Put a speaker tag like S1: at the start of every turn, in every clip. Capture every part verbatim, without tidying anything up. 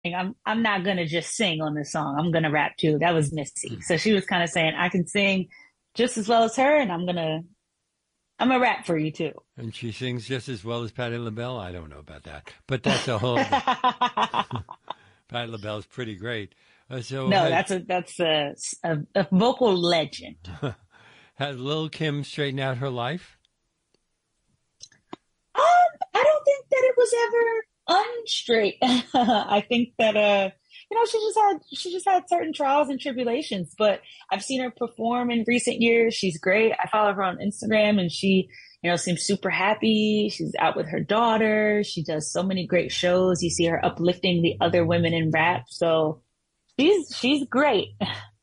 S1: I'm I'm not gonna just sing on this song. I'm gonna rap too. That was Missy. So she was kind of saying I can sing just as well as her, and I'm gonna I'm gonna rap for you too.
S2: And she sings just as well as Patti LaBelle. I don't know about that, but that's a whole. Patti LaBelle's pretty great. Uh, so
S1: No,
S2: has,
S1: that's a that's a, a, a vocal legend.
S2: has Lil Kim straightened out her life?
S1: Um, I don't think that it was ever unstraight. I think that uh, you know, she just had she just had certain trials and tribulations, but I've seen her perform in recent years. She's great. I follow her on Instagram and she, you know, seems super happy. She's out with her daughter. She does so many great shows. You see her uplifting the other women in rap. So she's she's great.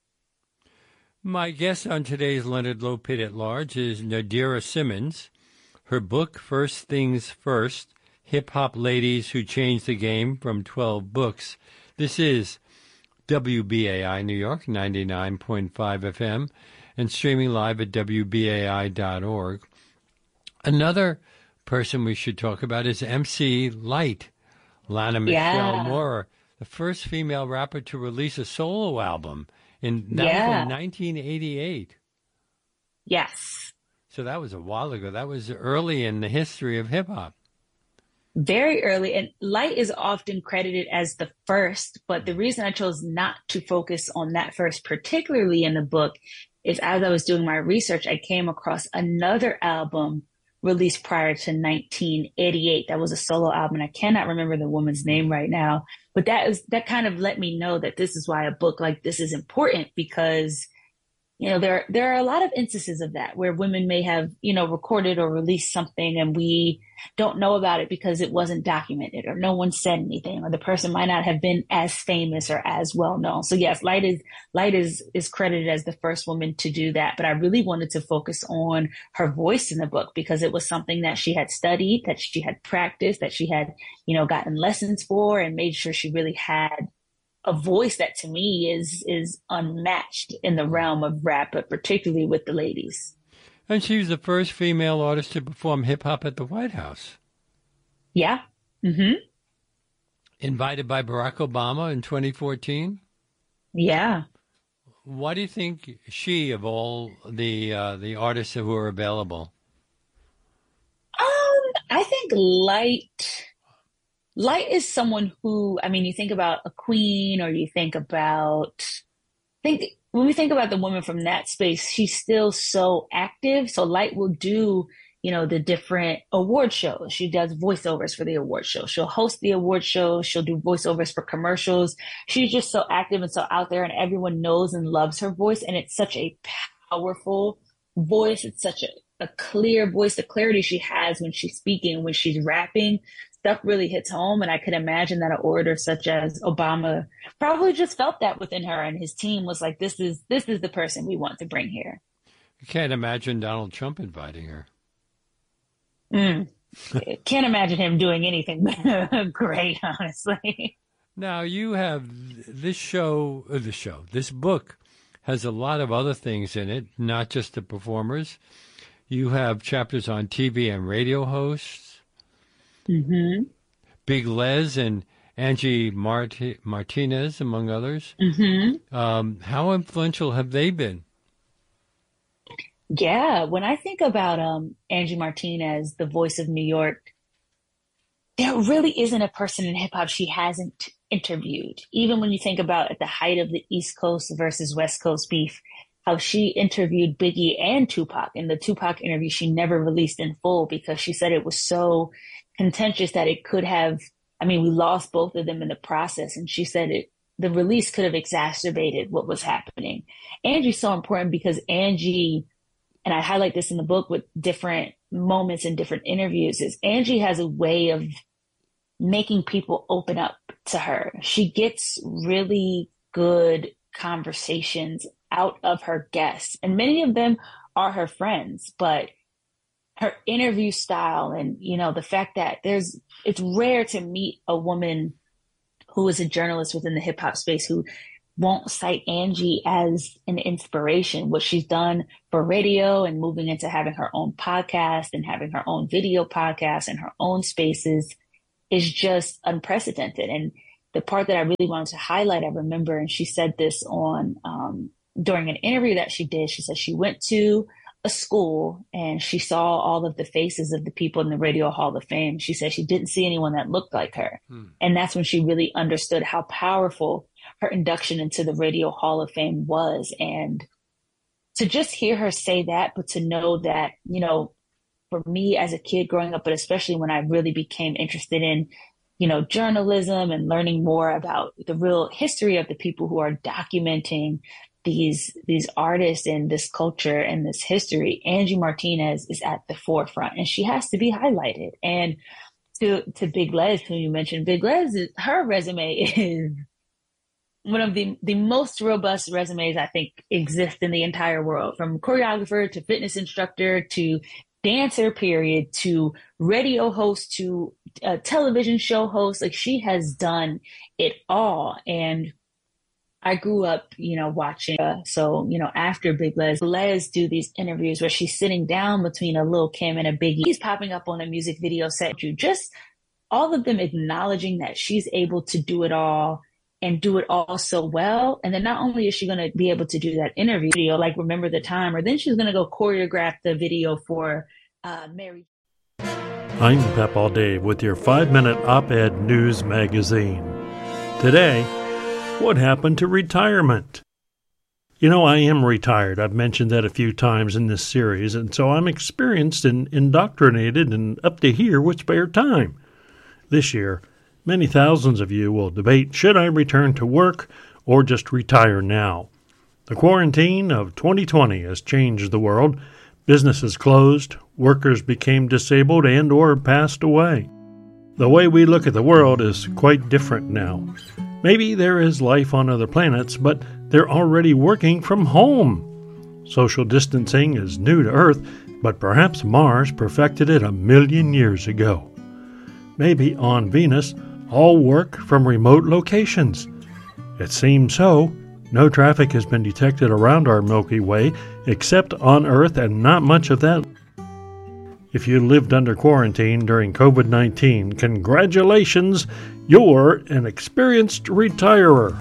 S2: My guest on today's Leonard Lopate at Large is Nadira Simmons. Her book, First Things First, Hip Hop Ladies Who Changed the Game from twelve Books. This is W B A I New York, ninety-nine point five F M, and streaming live at W B A I dot org. Another person we should talk about is M C Lyte, Lana Michelle
S1: Yeah.
S2: Moore, the first female rapper to release a solo album. In, that
S1: Yeah.
S2: was in nineteen eighty-eight.
S1: Yes.
S2: So that was a while ago. That was early in the history of hip-hop.
S1: Very early. And Lyte is often credited as the first, but the reason I chose not to focus on that first, particularly in the book, is as I was doing my research, I came across another album released prior to nineteen eighty-eight. That was a solo album. I cannot remember the woman's name right now, but that is, that kind of let me know that this is why a book like this is important, because you know, there, there are a lot of instances of that where women may have, you know, recorded or released something and we don't know about it because it wasn't documented or no one said anything, or the person might not have been as famous or as well known. So yes, Lyte is, Lyte is, is credited as the first woman to do that. But I really wanted to focus on her voice in the book because it was something that she had studied, that she had practiced, that she had, you know, gotten lessons for and made sure she really had a voice that to me is is unmatched in the realm of rap, but particularly with the ladies.
S2: And she was the first female artist to perform hip-hop at the White House.
S1: Yeah. Mm-hmm.
S2: Invited by Barack Obama in twenty fourteen.
S1: Yeah.
S2: Why do you think she, of all the uh, the artists who are available?
S1: Um, I think Lyte... Lyte is someone who, I mean, you think about a queen or you think about, think when we think about the woman from that space, she's still so active. So Lyte will do, you know, the different award shows. She does voiceovers for the award show. She'll host the award show. She'll do voiceovers for commercials. She's just so active and so out there and everyone knows and loves her voice. And it's such a powerful voice. It's such a, a clear voice, the clarity she has when she's speaking, when she's rapping. Stuff really hits home. And I could imagine that an orator such as Obama probably just felt that within her and his team was like, this is, this is the person we want to bring here.
S2: You can't imagine Donald Trump inviting her.
S1: Mm. Can't imagine him doing anything great, honestly.
S2: Now you have this show, uh, the show, this book has a lot of other things in it, not just the performers. You have chapters on T V and radio hosts.
S1: Mm-hmm.
S2: Big Les and Angie Mart- Martinez, among others.
S1: Mm-hmm.
S2: Um, how influential have they been?
S1: Yeah, when I think about um, Angie Martinez, the voice of New York, there really isn't a person in hip hop she hasn't interviewed. Even when you think about at the height of the East Coast versus West Coast beef, how she interviewed Biggie and Tupac. In the Tupac interview, she never released in full because she said it was so contentious that it could have, I mean, we lost both of them in the process. And she said it, the release could have exacerbated what was happening. Angie's so important because Angie, and I highlight this in the book with different moments and different interviews, is Angie has a way of making people open up to her. She gets really good conversations out of her guests, and many of them are her friends, but her interview style and, you know, the fact that there's, it's rare to meet a woman who is a journalist within the hip hop space who won't cite Angie as an inspiration. What she's done for radio and moving into having her own podcast and having her own video podcast and her own spaces is just unprecedented. And the part that I really wanted to highlight, I remember, and she said this on um, during an interview that she did. She said she went to a school and she saw all of the faces of the people in the Radio Hall of Fame. She said she didn't see anyone that looked like her. Hmm. And that's when she really understood how powerful her induction into the Radio Hall of Fame was. And to just hear her say that, but to know that, you know, for me as a kid growing up, but especially when I really became interested in, you know, journalism and learning more about the real history of the people who are documenting these these artists and this culture and this history, Angie Martinez is at the forefront, and she has to be highlighted. And to to Big Les, who you mentioned, Big Les, is, her resume is one of the, the most robust resumes I think exist in the entire world, from choreographer to fitness instructor to dancer, period, to radio host to a television show host. Like, she has done it all. And I grew up, you know, watching. Uh, so, you know, after Big Les, Les do these interviews where she's sitting down between a Lil' Kim and a Biggie. He's popping up on a music video set. You just all of them acknowledging that she's able to do it all and do it all so well. And then not only is she going to be able to do that interview video, like Remember the Time, or then she's going to go choreograph the video for uh, Mary.
S3: I'm Pep Dave with your five-minute op-ed news magazine. Today, what happened to retirement? You know, I am retired. I've mentioned that a few times in this series, and so I'm experienced and indoctrinated and up to here with spare time. This year, many thousands of you will debate, should I return to work or just retire now? The quarantine of twenty twenty has changed the world. Businesses closed, workers became disabled and or passed away. The way we look at the world is quite different now. Maybe there is life on other planets, but they're already working from home. Social distancing is new to Earth, but perhaps Mars perfected it a million years ago. Maybe on Venus, all work from remote locations. It seems so. No traffic has been detected around our Milky Way, except on Earth, and not much of that. If you lived under quarantine during covid nineteen, congratulations, you're an experienced retirer.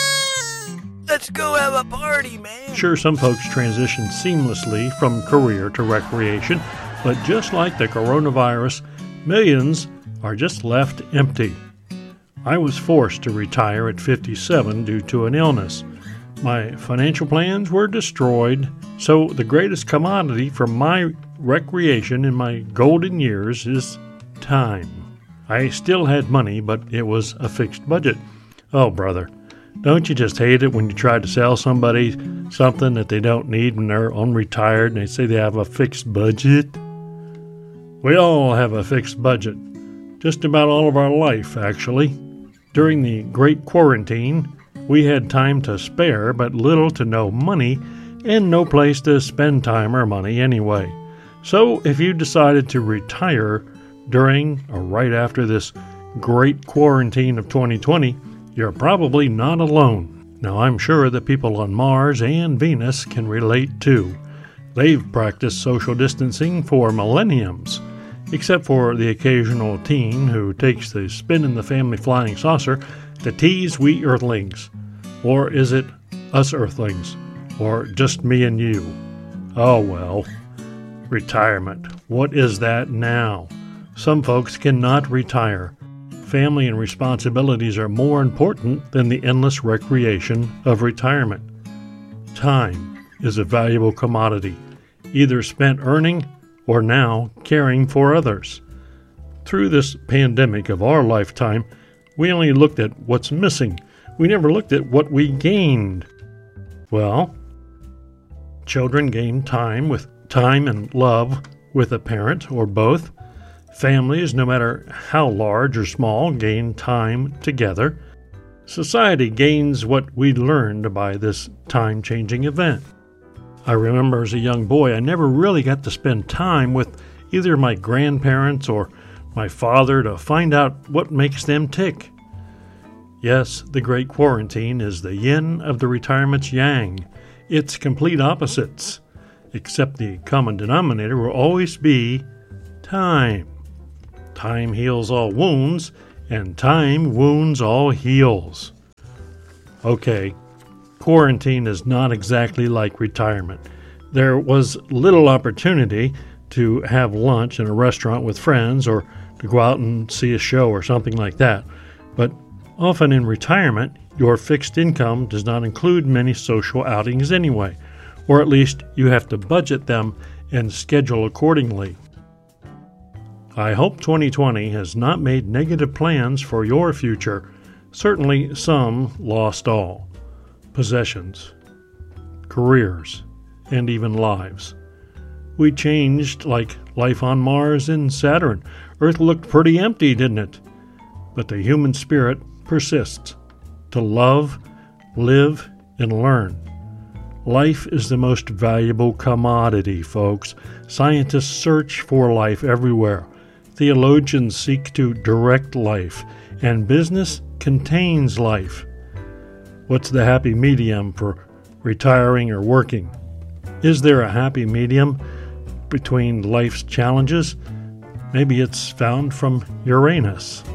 S4: Let's go have a party, man.
S3: Sure, some folks transition seamlessly from career to recreation, but just like the coronavirus, millions are just left empty. I was forced to retire at fifty-seven due to an illness. My financial plans were destroyed, so the greatest commodity for my recreation in my golden years is time. I still had money, but it was a fixed budget. Oh, brother, don't you just hate it when you try to sell somebody something that they don't need when they're unretired and they say they have a fixed budget? We all have a fixed budget. Just about all of our life, actually. During the Great Quarantine, we had time to spare, but little to no money, and no place to spend time or money anyway. So if you decided to retire during or right after this Great Quarantine of twenty twenty, you're probably not alone. Now, I'm sure that people on Mars and Venus can relate too. They've practiced social distancing for millenniums, except for the occasional teen who takes the spin in the family flying saucer to tease we Earthlings. Or is it us Earthlings? Or just me and you? Oh well. Retirement. What is that now? Some folks cannot retire. Family and responsibilities are more important than the endless recreation of retirement. Time is a valuable commodity, either spent earning or now caring for others. Through this pandemic of our lifetime, we only looked at what's missing. We never looked at what we gained. Well, children gain time with time and love with a parent or both. Families, no matter how large or small, gain time together. Society gains what we learned by this time-changing event. I remember as a young boy, I never really got to spend time with either my grandparents or my father to find out what makes them tick. Yes, the Great Quarantine is the yin of the retirement's yang. It's complete opposites, except the common denominator will always be time. Time heals all wounds, and time wounds all heals. Okay, quarantine is not exactly like retirement. There was little opportunity to have lunch in a restaurant with friends or to go out and see a show or something like that. But often in retirement, your fixed income does not include many social outings anyway, or at least you have to budget them and schedule accordingly. I hope twenty twenty has not made negative plans for your future. Certainly some lost all: possessions, careers, and even lives. We changed like life on Mars and Saturn. Earth looked pretty empty, didn't it? But the human spirit persists to love, live, and learn. Life is the most valuable commodity, folks. Scientists search for life everywhere. Theologians seek to direct life, and business contains life. What's the happy medium for retiring or working? Is there a happy medium between life's challenges? Maybe it's found from Uranus.